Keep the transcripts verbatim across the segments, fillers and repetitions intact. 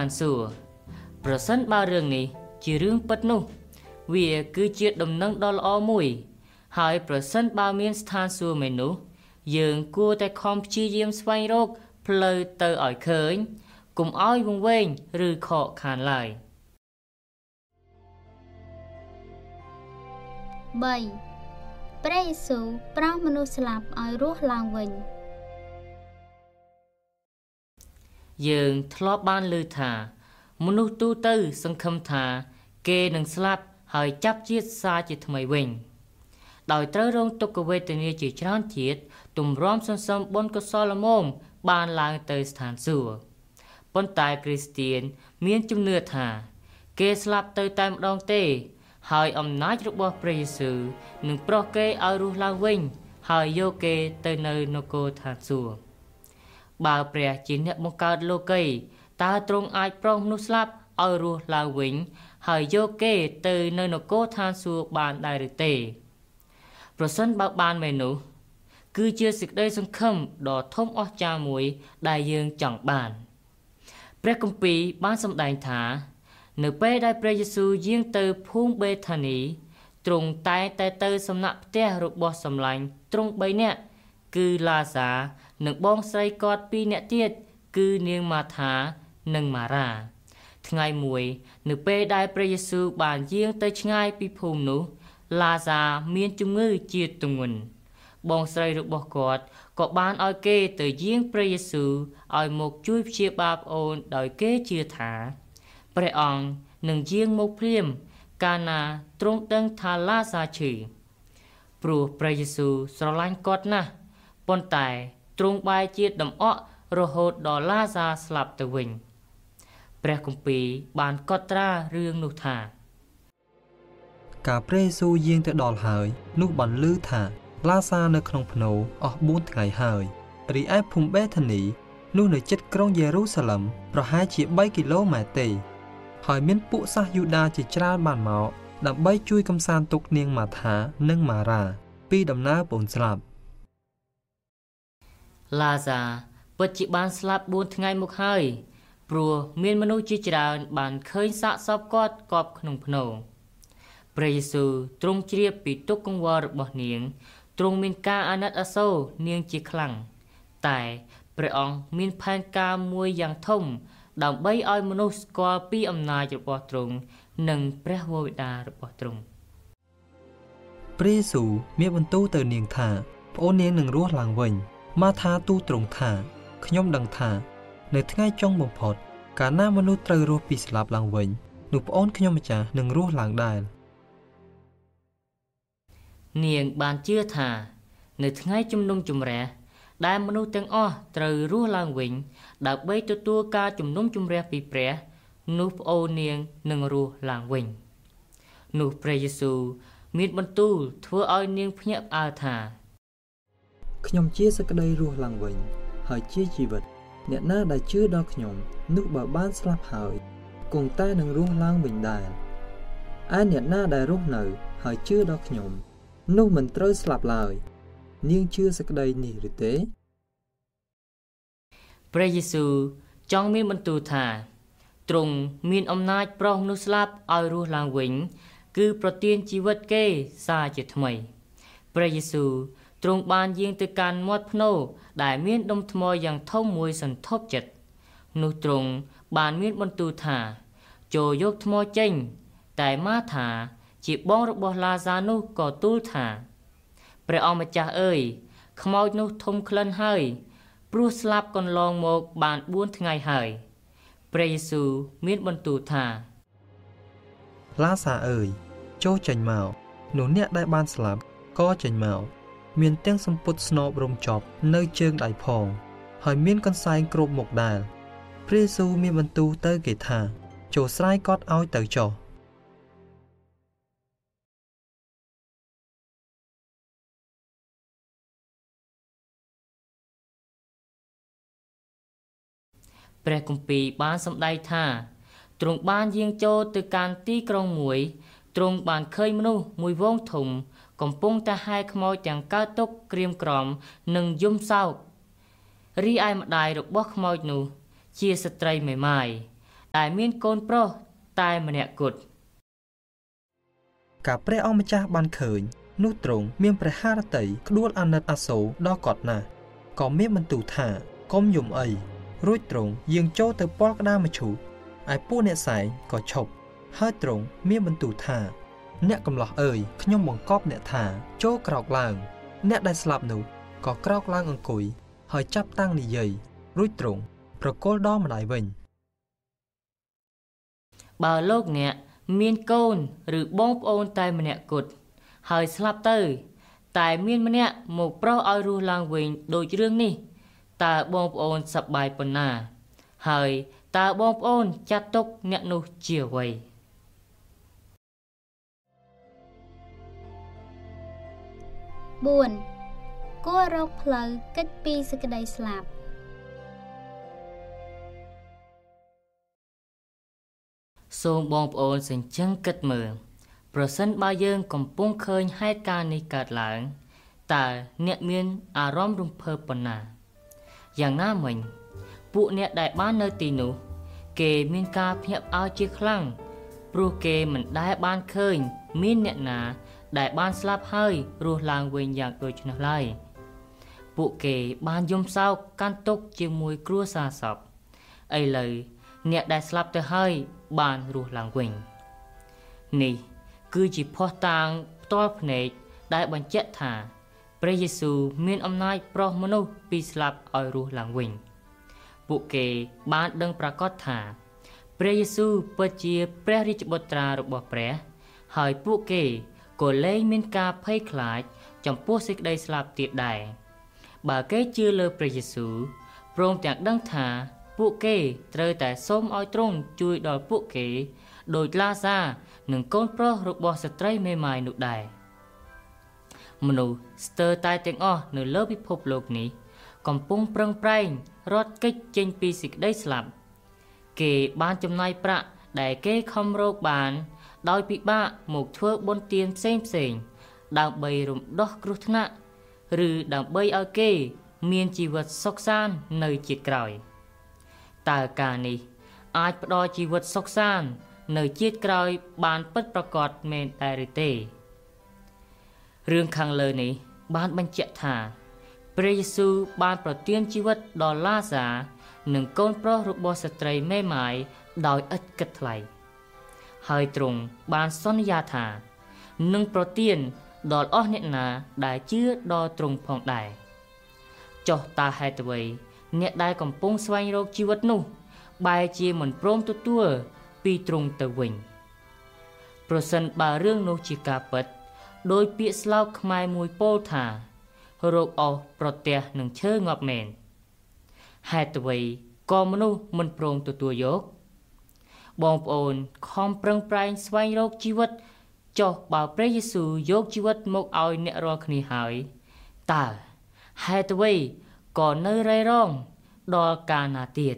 នសួគ៌ប្រសិនបើរឿងនេះជារឿងពិតនោះវាគឺជាដំណឹងដ៏ល្អមួយហើយប្រសិនបើមានស្ថានសួគ៌មែននោះយើងគួរតែខំព្យាយាមស្វែងរកផ្លូវទៅឲ្យឃើញកុំឲ្យវង្វេងឬខកខានឡើយបីព្រះយេស៊ូវប្រោសមនុស្សស្លាប់ឲ្យរស់ឡើងវិញយើងធ្លាប់បានឮថាមនុស្សទូទៅសង្ឃឹមថាគេនឹងស្លាប់ហើយចាប់ជាតិសារជាថ្មីវិញដោយត្រូវរងទុក្ខវេទនាជាច្រើនជាតិទម្រាំសន្សំបុណ្យកុសលល្មមបានឡើងទៅស្ថានសួគ៌ប៉ុន្តែគ្រីស្ទានមានជំនឿថាគេស្លាប់ទៅតែម្ដងទេហើយអំណាចរបស់ព្រះយេស៊ូវនឹងប្រោះគេឲ្យរស់ឡើងវិញហើយយកគេទៅនៅនគរឋានសួគ៌បើព្រះជាអ្នកបង្កើតលោកីតើទ្រង់អាចប្រោសមនុស្សស្លាប់ឲ្យរស់ឡើងវិញហើយយកគេទៅនៅនគរឋានសួគ៌បានដែរឬទេប្រសិនបើបានមែននោះគឺជាសេចក្តីសង្ឃឹមដ៏ធំអស្ចារ្យមួយដែលយើងចង់បានព្រះគម្ពីរបានសម្ដែងថានៅពេលដែលព្រះយេស៊ូវយាងទៅភូមិបេថានីទ្រង់តែងតែទៅសំណាក់ផ្ទះរបស់សម្លាញ់ទ្រង់បីនាក់គឺឡាសានិងបងស្រីគាត់ពីរនាក់ទៀតគឺនាងម៉ាថានិងម៉ារ៉ាថ្ងៃមួយនៅពេលដែលព្រះយេស៊ូវបានយាងទៅឆ្ងាយពីភូមិនោះឡាសាមានជំងឺជាទម្ងន់បងស្រីរបស់គាត់ក៏បានឲ្យគេទៅយាងព្រះយេស៊ូវឲ្យមកជួយព្យាបាលប្អូនដោយគេជឿថាព្រះអង្គនឹងយាងមកភ្លាមកាលណាទ្រង់ដឹងថាឡាសាឈឺព្រោះព្រះយេស៊ូវស្រឡាញ់គាត់ណាស់ប៉ុន្តែទ្រង់បែរជាដំអករហូតដល់ឡាសាស្លាប់ទៅវិញព្រះគម្ពីរបានកត់ត្រារឿងនោះថាកាលព្រះយេស៊ូវយាងទៅដល់ហើយនោះបានឮថាឡាសានៅក្នុងភ្នូរអស់បួនថ្ងៃហើយរីឯភូមិបេថានីនោះនៅជិតក្រុងយេរូសាឡឹមប្រហែលជាបីគីឡូម៉ែត្រទេហើយមានពួកសាសយូដាជាច្រើនបានមកដើម្បីជួយកំសាន្តទុក្ខនាងម៉ាថានិងម៉ារ៉ាពីដំណើរប្អូនស្លាប់ឡាសាពិតជាបានស្លាប់បួនថ្ងៃមកហើយព្រោះមានមនុស្សជាច្រើនបានឃើញសាកសពគាត់កប់ក្នុងភ្នូរព្រះយេស៊ូវទ្រង់ជ្រាបពីទុក្ខកង្វល់របស់នាងទ្រង់មានការអាណិតអាសូរនាងជាខ្លាំងតែព្រះអង្គមានផែនការមួយយ៉ាងធំដើម្បីឲ្យមនុស្សស្គាល់ពីអំណាចរបស់ទ្រង់និងព្រះវរបិតារបស់ទ្រង់ព្រះយេស៊ូវមានបន្ទូលទៅនាងថាប្អូននាងនឹងរស់ឡើងវិញម៉ាថាទូលទ្រង់ថាខ្ញុំដឹងថានៅថ្ងៃចុងបំផុតកាលណាមនុស្សត្រូវរស់ពីស្លាប់ឡើងវិញនោះប្អូនខ្ញុំម្ចាស់នឹងរស់ឡើងដែរនាងបានជឿថានៅថ្ងៃជំនុំជម្រះដែលមនុស្សទាំងអស់ត្រូវរស់ឡើងវិញដើម្បីទទួលការជំនុំជម្រះពីព្រះនោះប្អូននាងនឹងរស់ឡើងវិញនោះព្រះយេស៊ូវមានបន្ទូលធ្វើឲ្យនាងភ្ញាក់ផ្អើលថាខ្ញុំជាសេចក្តីរស់ឡើងវិញហើយជាជីវិតអ្នកណាដែលជឿដល់ខ្ញុំនោះបើបានស្លាប់ហើយគង់តែនឹងរស់ឡើងវិញដែរឯអ្នកណាដែលរស់នៅហើយជឿដល់ខ្ញុំនោះមិនត្រូវស្លាប់ឡើយនាងជឿសេចក្តីនេះឬទេព្រះយេស៊ូវចង់មានបន្ទូលថាទ្រង់មានអំណាចប្រោសមនុស្សស្លាប់ឲ្យរស់ឡើងវិញគឺប្រទានជីវិតគេសារជាថ្មីព្រះយេស៊ូវទ្រង់បានយាងទៅកាន់មាត់ភ្នូរដែលមានដុំថ្មយ៉ាងធំមួយសន្ធប់ចិត្តនោះទ្រង់បានមានបន្ទូលថាចូលយកថ្មចេញតែម៉ាថាជាបងរបស់ឡាសានោះក៏ទូលថាព្រះអង្គម្ចាស់អើយខ្មោចនោះធំក្លិនហើយព្រោះស្លាប់កន្លងមកបានបួនថ្ងៃហើយព្រះយេស៊ូវមានបន្ទូលថាឡាសាអើយចូលចេញមកនោះអ្នកដែលបានស្លាប់ក៏ចេញមកមានទាំងសម្ពុតស្នូបរំចប់នៅជើងដៃផងហើយមានកន្សែងគ្រប់មុខដែរព្រះយេស៊ូវមានបន្ទូលទៅគេថាចូលស្រាយគាត់ឲ្យទៅចុះព្រះគម្ពីរបានសម្ដែងថាទ្រង់បានយាងចូលទៅកាន់ទីក្រុងមួយទ្រង់បានឃើញមនុស្សមួយវងធំកំពុងតែហែខ្មោចទាំងកើតទុក្ខក្រៀមក្រំនិងយំសោករីឯម្ដាយរបស់ខ្មោចនោះជាស្ត្រីមេម៉ាយដែលមានកូនប្រុសតែម្នាក់គត់កាលព្រះអង្គម្ចាស់បានឃើញនោះទ្រង់មានព្រះハរតីក្ដួលអាណិតអាសូរដល់គាត់ណាស់ក៏មានបន្ទូលថាកុំយំអីរួចទ្រង់យាងចូលទៅពលក្តារមឈូសឯពួកអ្នកសែងក៏ឈប់ហើយទ្រង់មានបន្ទូលថាអ្នកកំឡោះអើយខ្ញុំបង្គាប់អ្នកថាចូលក្រោកឡើងអ្នកដែលស្លាប់នោះក៏ក្រោកឡើងអង្គុយហើយចាប់តាំងនិយាយរួចទ្រង់ប្រគល់ដល់ម្ដាយវិញបើលោកអ្នកមានកូនឬបងប្អូនតែម្នាក់គត់ហើយស្លាប់ទៅតែមានម្នាក់មកប្រោសឲ្យរស់ឡើងវិញដូចរឿងនេះតើបងប្អូនសប្បាយប៉ុណ្ណាហើយតើបងប្អូនចាត់ទុកអ្នកនោះជាអ្វីបួនគួររកផ្លូវគេចពីសេចក្តីស្លាប់សូមបងប្អូនសេចក្ដីគិតមើលប្រសិនបើយើងកំពុងឃើញហេតុការណ៍នេះកើតឡើងតើអ្នកមានអារម្មណ៍រំភើបប៉ុណ្ណាយ៉ាងណាមិញពួកអ្នកដែលបាននៅទីនោះគេមានការភ្ញាក់ផ្អើលជាខ្លាំងព្រោះគេមិនដែលបានឃើញមានអ្នកណាដែលបានស្លាប់ហើយរស់ឡើងវិញយ៉ាងដូចនោះឡើយពួកគេបានយំសោកកាន់ទុក្ខជាមួយគ្រួសារសពឥឡូវអ្នកដែលស្លាប់ទៅហើយបានរស់ឡើងវិញនេះគឺជាភស្តុតាងផ្ទាល់ភ្នែកដែលបញ្ជាក់ថាព្រះយេស៊ូវមានអំណាចប្រោសមនុស្សពីស្លាប់ឲ្យរស់ឡើងវិញពួកគេបានដឹងប្រាកដថាព្រះយេស៊ូវពិតជាព្រះរាជបុត្រារបស់ព្រះហើយពួកគេក៏លែងមានការភ័យខ្លាចចំពោះសេចក្តីស្លាប់ទៀតដែរបើគេជឿលើព្រះយេស៊ូវព្រមទាំងដឹងថាពួកគេត្រូវតែសូមឲ្យទ្រង់ជួយដល់ពួកគេដោយឡាសានិងកូនប្រុសរបស់ស្ត្រីមេម៉ាយនោះដែរមនុស្សស្ទើរតែទាំងអស់នៅលើពិភពលោកនេះកំពុងប្រឹងប្រែងរត់គេចចេញពីសេចក្តីស្លាប់គេបានចំណាយប្រាក់ដែលគេខំរកបានដោយពិបាកមកធ្វើបុណ្យទានផ្សេងផ្សេងដើម្បីរំដោះគ្រោះថ្នាក់ឬដើម្បីឲ្យគេមានជីវិតសុខសាន្តនៅជាតិក្រោយតើការនេះអាចផ្ដល់ជីវិតសុខសាន្តនៅជាតិក្រោយបានពិតប្រាកដមែនដែរឬទេរឿងខាងលើនេះបានបញ្ជាក់ថាព្រះយេស៊ូវបានប្រទានជីវិតដល់ឡាសានិងកូនប្រុសរបស់ស្ត្រីមេម៉ាយដោយឥតគិតថ្លៃហើយទ្រង់បានសន្យាថានឹងប្រទានដល់អស់អ្នកណាដែលជឿដល់ទ្រង់ផងដែរចុះតើហេតុអ្វីអ្នកដែលកំពុងស្វែងរកជីវិតនោះបែរជាមិនព្រមទទួលពីទ្រង់ទៅវិញប្រសិនបើរឿងនោះជាការពិតដោយពាក្យស្លោកខ្មែរមួយពោលថារោគអស់ប្រទះនឹងឈើងាប់មែនហេតុអ្វីក៏មនុស្សមិនព្រមទទួលយកបងប្អូនខំប្រឹងប្រែងស្វែងរកជីវិតចុះបើព្រះយេស៊ូវយកជីវិតមកឲ្យអ្នករាល់គ្នាហើយតើហេតុអ្វីក៏នៅរៃរងដល់កាលណាទៀត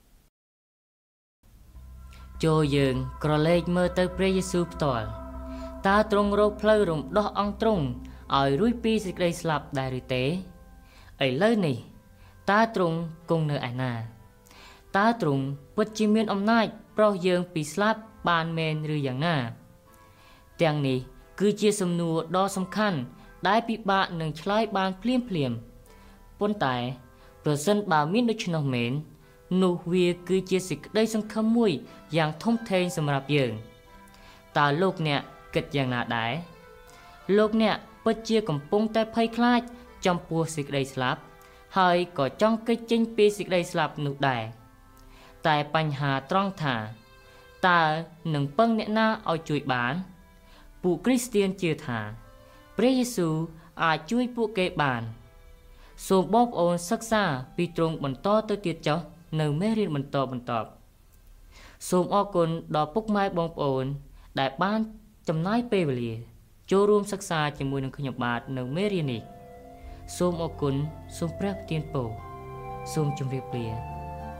ចូលយើងក្រឡេកមើលទៅព្រះយេស៊ូវផ្ទាល់តើទ្រង់រកផ្លូវរំដោះអង្គទ្រង់ឲ្យរួចពីសេចក្តីស្លាប់ដែរឬទេឥឡូវនេះតើទ្រង់គង់នៅឯណាតើទ្រង់ពិតជាមានអំណាចប្រោសយើងពីស្លាប់បានមែនឬយ៉ាងណាទាំងនេះគឺជាសំណួរដ៏សំខាន់ដែលពិបាកនឹងឆ្លើយបានភ្លាមភ្លាមប៉ុន្តែប្រសិនបើមានដូច្នោះមែននោះវាគឺជាសេចក្តីសង្ឃឹមមួយយ៉ាងធំធេងសម្រាប់យើងតើលោកអ្នកគិតយ៉ាងណាដែរលោកអ្នកពិតជាកំពុងតែភ័យខ្លាចចំពោះសេចក្តីស្លាប់ហើយក៏ចង់គេចចេញពីសេចក្តីស្លាប់នោះដែរតែបញ្ហាត្រង់ថាតើនឹងពឹងអ្នកណាឲ្យជួយបានពួកគ្រីស្ទានជឿថាព្រះយេស៊ូវអាចជួយពួកគេបានសូមបងប្អូនសិក្សាពីទ្រង់បន្តទៅទៀតចុះនៅមេរៀនបន្តបន្តសូមអរគុណដល់ពុកម៉ែបងប្អូនដែលបានចំណាយពេលវេលាចូលរួមសិក្សាជាមួយនឹងខ្ញុំបាទនៅមេរៀននេះសូមអរគុណសូមព្រះប្រទានពរសូមជម្រាបលា